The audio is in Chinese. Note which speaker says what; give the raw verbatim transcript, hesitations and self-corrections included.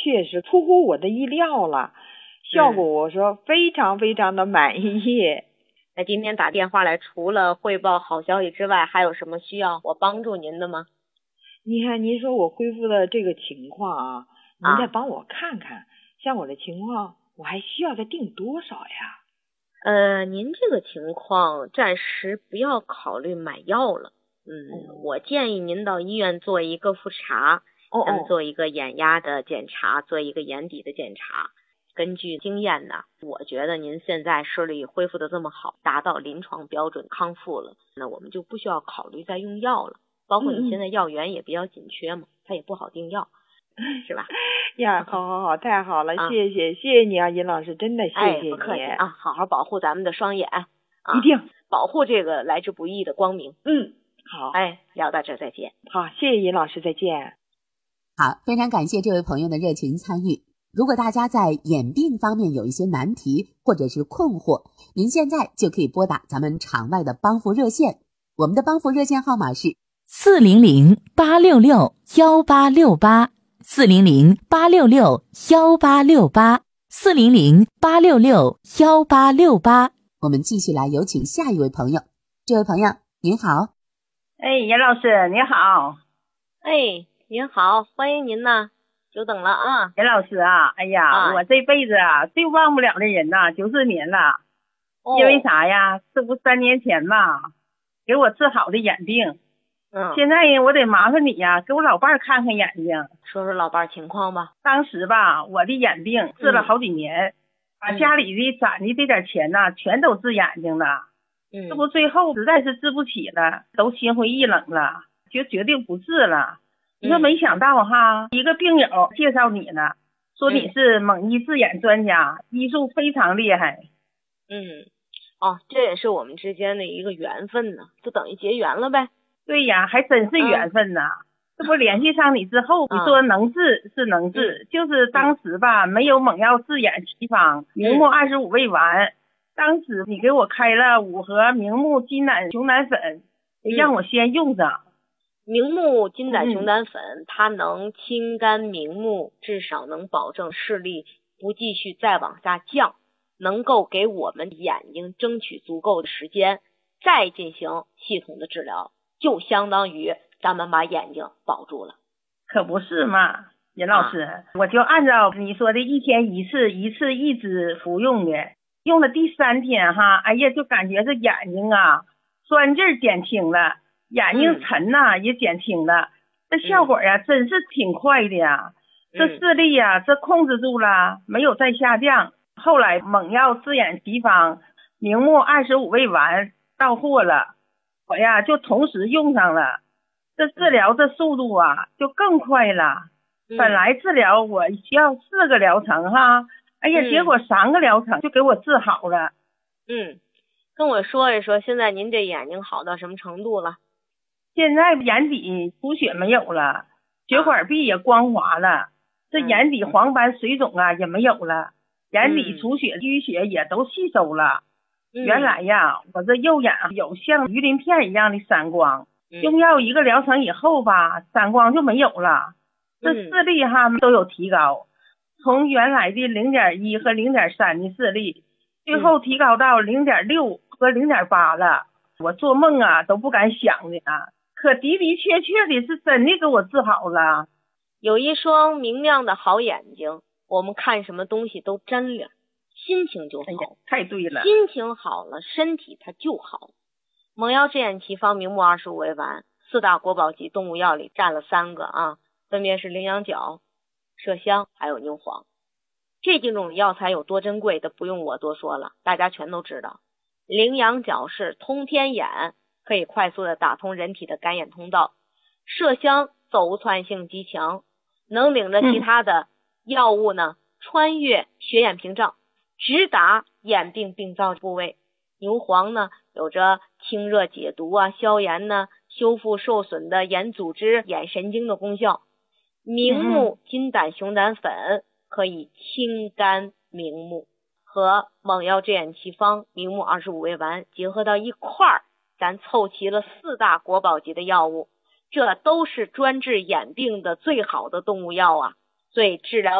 Speaker 1: 确实出乎我的意料了，效果我说非常非常的满意。
Speaker 2: 那今天打电话来，除了汇报好消息之外，还有什么需要我帮助您的吗？
Speaker 1: 你看，您说我恢复的这个情况啊，您再帮我看看，啊、像我的情况，我还需要再定多少呀？
Speaker 2: 呃，您这个情况暂时不要考虑买药了。嗯，哦、我建议您到医院做一个复查，
Speaker 1: 哦
Speaker 2: 咱们做一个眼压的检查，做一个眼底的检查。根据经验呢，我觉得您现在视力恢复的这么好，达到临床标准康复了，那我们就不需要考虑再用药了。包括你现在药源也比较紧缺嘛，嗯、它也不好订药，是吧？
Speaker 1: 呀，好好好，太好了，啊、谢谢谢谢你啊，尹老师，真的谢谢你。
Speaker 2: 哎，不客气啊，好好保护咱们的双眼啊，
Speaker 1: 一定
Speaker 2: 保护这个来之不易的光明。
Speaker 1: 嗯，好，
Speaker 2: 哎，聊到这儿再见。
Speaker 1: 好，谢谢尹老师，再见。
Speaker 3: 好，非常感谢这位朋友的热情参与。如果大家在眼病方面有一些难题或者是困惑，您现在就可以拨打咱们场外的帮扶热线，我们的帮扶热线号码是
Speaker 4: 四零零八六六幺八六八，四零零八六六幺八六八，四零零八六六幺八六八。
Speaker 3: 我们继续来有请下一位朋友。这位朋友您好。
Speaker 5: 哎，严老师你好。
Speaker 2: 哎，您好，欢迎您呢，久等了啊。
Speaker 5: 严老师啊，哎呀、啊、我这辈子啊最忘不了的人呐、啊、九四年了、哦、因为啥呀，这不三年前吧给我治好的眼病。嗯，现在我得麻烦你呀，给我老伴儿看看眼睛。
Speaker 2: 说说老伴儿情况吧。
Speaker 5: 当时吧，我的眼病治了好几年，嗯、把家里的攒的这点钱呐，全都治眼睛了。嗯，这不最后实在是治不起了，都心灰意冷了，就决定不治了。你说没想到哈，一个病友介绍你呢，说你是蒙医治眼专家，嗯、医术非常厉害。
Speaker 2: 嗯，哦，这也是我们之间的一个缘分呢，就等于结缘了呗。
Speaker 5: 对呀，还真是缘分呐！嗯、这不联系上你之后，你说能治是能治，嗯、就是当时吧，没有猛药治眼奇方，明目二十五味丸。嗯、当时你给我开了五盒明目金胆熊胆粉，嗯、让我先用上。
Speaker 2: 明目金胆熊胆粉，嗯、它能清肝明目，至少能保证视力不继续再往下降，能够给我们眼睛争取足够的时间，再进行系统的治疗。就相当于咱们把眼睛保住了。
Speaker 5: 可不是嘛，任老师、啊、我就按照你说的一天一次一次一支服用的，用了第三天哈，哎呀就感觉这眼睛啊酸劲儿减轻了，眼睛沉呐、啊嗯、也减轻了，这效果呀、嗯、真是挺快的呀。这视力呀、嗯、这控制住了，没有再下降。后来猛药治眼奇方明目二十五味丸到货了，我呀就同时用上了，这治疗这速度啊就更快了。嗯、本来治疗我需要四个疗程哈，哎呀，嗯、结果三个疗程就给我治好了。
Speaker 2: 嗯，跟我说一说，现在您这眼睛好到什么程度了？
Speaker 5: 现在眼底出血没有了，血管壁也光滑了，啊、这眼底黄斑水肿啊也没有了，眼底出血淤血也都吸收了。嗯、原来呀，我这右眼有像鱼鳞片一样的散光，嗯、用药一个疗程以后吧，散光就没有了。这视力哈都有提高，从原来的零点一和零点三的视力，最后提高到零点六和零点八了。我做梦啊都不敢想的啊，可的的确确的是真的给我治好了。
Speaker 2: 有一双明亮的好眼睛，我们看什么东西都真亮。心情就好、哎、
Speaker 5: 太对了，
Speaker 2: 心情好了身体它就好。猛药治眼奇方明目二十五味丸四大国宝级动物药里占了三个啊，分别是羚羊角、麝香还有牛黄。这几种药材有多珍贵的不用我多说了，大家全都知道。羚羊角是通天眼，可以快速的打通人体的干眼通道。麝香走窜性极强，能领着其他的药物呢、嗯、穿越血眼屏障，直达眼病病灶部位。牛黄呢，有着清热解毒啊、消炎呢、修复受损的眼组织、眼神经的功效。明目金胆熊胆粉可以清肝明目，和猛药治眼奇方明目二十五味丸结合到一块儿，咱凑齐了四大国宝级的药物，这都是专治眼病的最好的动物药啊，所以治疗